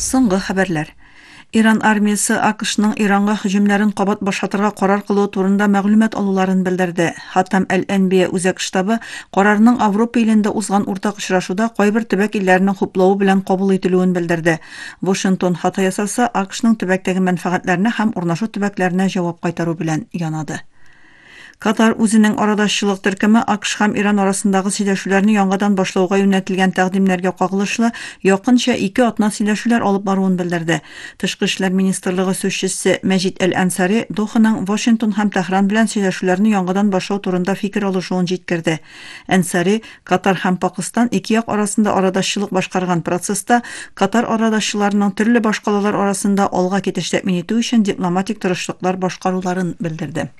Соңгы хәбәрләр. Иран армиясе АКШның Иранга һөҗүмнәрен кабат башатырга карар кылу турында мәгълүмат алуларын белдерде. Хатам әл-Әнбия үзәк штабы карарның Авропа илендә узган уртак очрашуда кайбер төбәк илләрнең хуплавы белән кабул ителүен белдерде. Вашингтон хата ясаса АКШның төбәктәге мәнфәгатьләренә һәм урнашу төбәкләренә җавап кайтару белән янады. Катар үзенең арадашчылык төркеме АКШ һәм Иран арасындагы сөйләшүләрне яңадан башлауга юнәлтелгән тәкъдимнәргә кагылышлы якынча 2 атна сөйләшүләр алып баруын белдерде. Тышкы эшләр министрлыгы сүзчесе Мәҗит әл-Ансари Доханың Вашингтон һәм Тәһран белән сөйләшүләрне яңадан башлау турында фикер алышуын җиткерде. Ансари Катар һәм Пакистан ике як арасында арадашчылык башкарган процесста Катар арадашчыларының төрле башкалалар арасында алга китеш тәэмин итү өчен дипломатик тырышлыклар башкаруларын белдерде.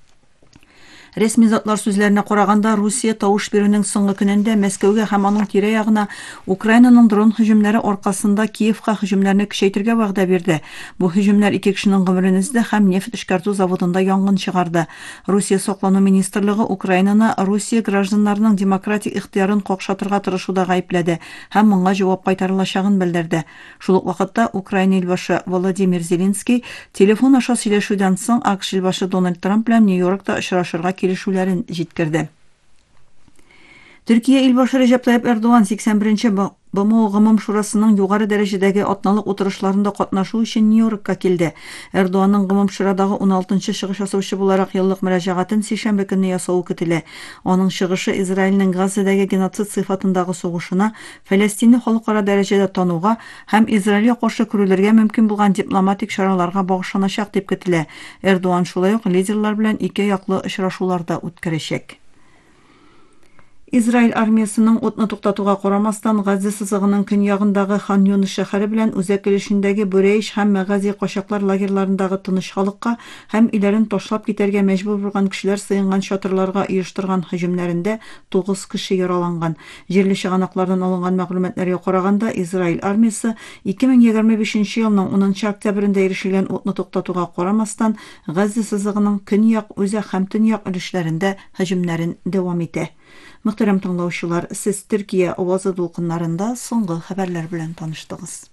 Рәсми затлар сүзләренә караганда, Русия тавыш бирүнең соңгы көнендә Мәскәүгә һәм аның тирә-ягына Украинаның дрон һөҗүмнәре аркасында Киевка һөҗүмнәрне көчәйтергә вәгъдә бирде. Бу һөҗүмнәр 2 кешенең гомерен өзде һәм нефт эшкәртү заводында янгын чыгарды. Русия саклану министрлыгы Украинаны Русия гражданнарының демократик ихтыярын какшатырга тырышуда гаепләде һәм моңа җавап кайтарылачагын белдерде. Шул ук вакытта Украина илбашы Володимир Зеленский телефон аша сөйләшүдән соң АКШ илбашы Дональд Трамп белән Нью-Йоркта очрашырга килешүләрен җиткерде. Төркия илбашы Рәҗәп Тайип Эрдоган 81-нче БМО Гомум шурасының югары дәрәҗәдәге атналык утырышларында катнашу өчен Нью-Йоркка килде. Эрдоганның Гомум шурадагы 16-нчы чыгыш ясаучы буларак еллык мөрәҗәгатен сишәмбе көнне ясауы көтелә. Аның чыгышы Израильнең Газадагы геноцид сыйфатындагы сугышына, Фәләстинне халыкара дәрәҗәдә тануга һәм Израильгә каршы күрүләргә мөмкин булган дипломатик чараларга багышланачак дип көтелә. Эрдоган шулай ук лидерлар белән ике яклы очрашуларда үткәрәчәк. Израиль армиясының утны туктатуга карамастан Газа сызыгының көньягындагы Хан Юнис шәһәре белән үзәк өлешендәге Бүрәйш һәм Мәгази качаклар лагерьларындагы тыныч халыкка һәм иләрен ташлап китәргә мәҗбүр булган кешеләр сыенган чатырларга оештырган һөҗүмнәрендә 9 кеше яраланган. Җирле чыганаклардан алынган мәгълүматларга караганда, Израиль армиясе 2025 елның 10 октябрендә ирешелгән утны туктатуга карамастан Газа сызыгының көньяк, үзәк һәм төньяк өлешләрендә һөҗүмнәрен дәвам итә. Мөхтәрәм тыңлаучылар, сез Төркия авазы дулкыннарында соңгы хәбәрләр белән таныштыгыз.